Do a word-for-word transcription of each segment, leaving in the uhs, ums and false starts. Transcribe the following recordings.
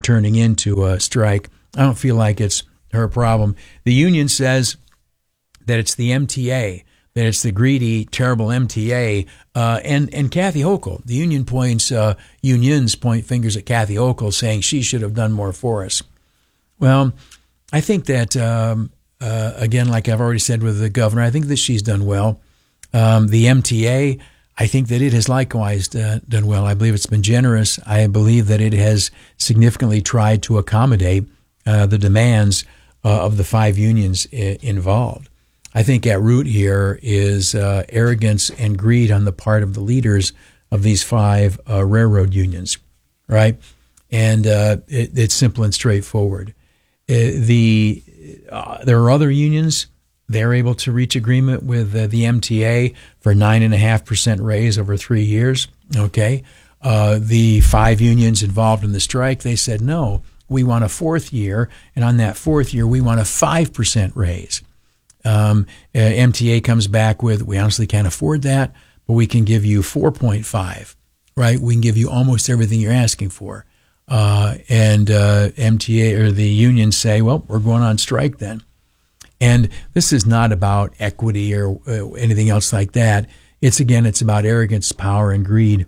turning into a strike. I don't feel like it's her problem. The union says that it's the M T A, that it's the greedy, terrible M T A, uh, and and Kathy Hochul. The union points, uh, unions point fingers at Kathy Hochul, saying she should have done more for us. Well, I think that um, uh, again, like I've already said with the governor, I think that she's done well. Um, the M T A, I think that it has likewise uh, done well. I believe it's been generous. I believe that it has significantly tried to accommodate uh, the demands uh, of the five unions I- involved. I think at root here is uh, arrogance and greed on the part of the leaders of these five uh, railroad unions, right? And uh, it, it's simple and straightforward. Uh, the uh, there are other unions. They're able to reach agreement with uh, the M T A for nine and a half percent raise over three years. Okay, uh, the five unions involved in the strike, they said no. We want a fourth year, and on that fourth year, we want a five percent raise. Um, uh, M T A comes back with, we honestly can't afford that, but we can give you four point five. Right? We can give you almost everything you're asking for. Uh, and uh, M T A or the unions say, well, we're going on strike then. And this is not about equity or uh, anything else like that. It's, again, it's about arrogance, power, and greed.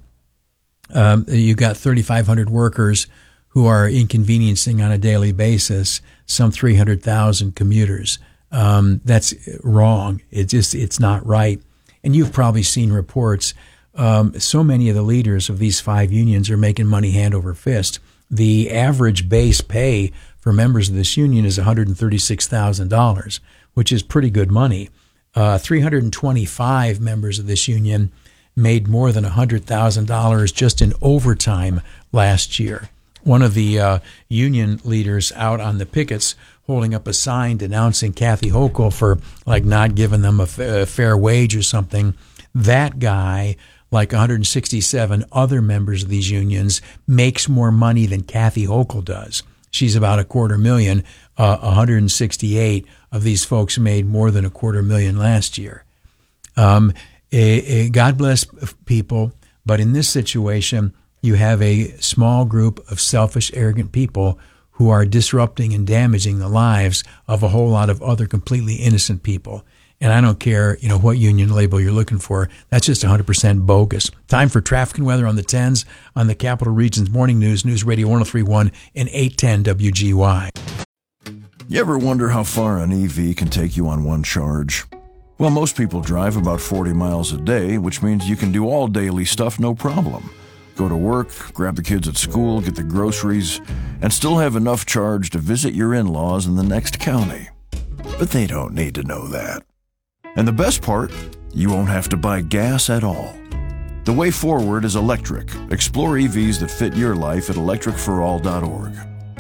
Um, you've got thirty-five hundred workers who are inconveniencing on a daily basis some three hundred thousand commuters. Um, that's wrong. It just, it's not right. And you've probably seen reports. Um, so many of the leaders of these five unions are making money hand over fist. The average base pay for members of this union is one hundred thirty-six thousand dollars, which is pretty good money. Uh, three hundred twenty-five members of this union made more than one hundred thousand dollars just in overtime last year. One of the uh, union leaders out on the pickets holding up a sign denouncing Kathy Hochul for like not giving them a, f- a fair wage or something. That guy, like one hundred sixty-seven other members of these unions, makes more money than Kathy Hochul does. She's about a quarter million. Uh, one hundred sixty-eight of these folks made more than a quarter million last year. Um, a, a God bless people, but in this situation, you have a small group of selfish, arrogant people who are disrupting and damaging the lives of a whole lot of other completely innocent people. And I don't care, you know, what union label you're looking for. That's just one hundred percent bogus. Time for traffic and weather on the tens on the Capital Region's Morning News, News Radio one oh three point one and eight ten W G Y. You ever wonder how far an E V can take you on one charge? Well, most people drive about forty miles a day, which means you can do all daily stuff no problem. Go to work, grab the kids at school, get the groceries, and still have enough charge to visit your in-laws in the next county. But they don't need to know that. And the best part, you won't have to buy gas at all. The way forward is electric. Explore E Vs that fit your life at electric for all dot org.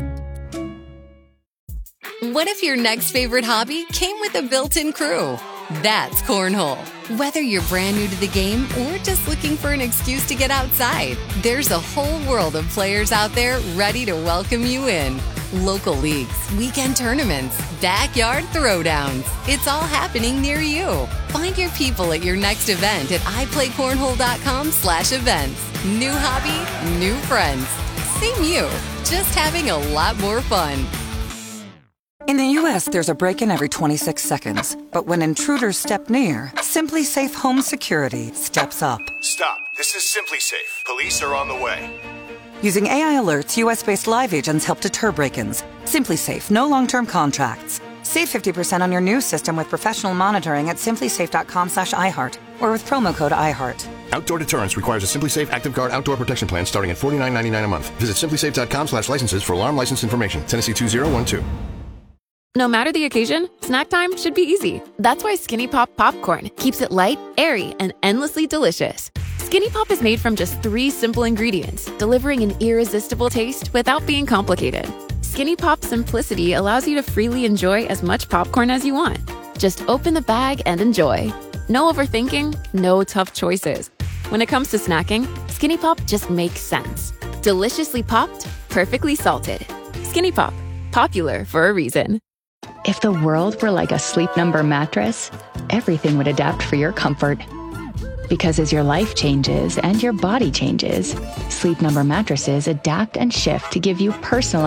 What if your next favorite hobby came with a built-in crew? That's Cornhole. Whether you're brand new to the game or just looking for an excuse to get outside, there's a whole world of players out there ready to welcome you in. Local leagues, weekend tournaments, backyard throwdowns. It's all happening near you. Find your people at your next event at iPlayCornhole.com slash events. New hobby, new friends. Same you, just having a lot more fun. In the U S, there's a break-in every twenty-six seconds. But when intruders step near, Simply Safe Home Security steps up. Stop. This is Simply Safe. Police are on the way. Using A I alerts, U S-based live agents help deter break-ins. Simply Safe, no long-term contracts. Save fifty percent on your new system with professional monitoring at simplysafe.com slash iHeart or with promo code iHeart. Outdoor deterrence requires a Simply Safe Active Guard outdoor protection plan starting at forty-nine ninety-nine a month. Visit simplysafe.com slash licenses for alarm license information. Tennessee two zero one two. No matter the occasion, snack time should be easy. That's why Skinny Pop Popcorn keeps it light, airy, and endlessly delicious. Skinny Pop is made from just three simple ingredients, delivering an irresistible taste without being complicated. Skinny Pop's simplicity allows you to freely enjoy as much popcorn as you want. Just open the bag and enjoy. No overthinking, no tough choices. When it comes to snacking, Skinny Pop just makes sense. Deliciously popped, perfectly salted. Skinny Pop, popular for a reason. If the world were like a Sleep Number mattress, everything would adapt for your comfort. Because as your life changes and your body changes, Sleep Number mattresses adapt and shift to give you personalized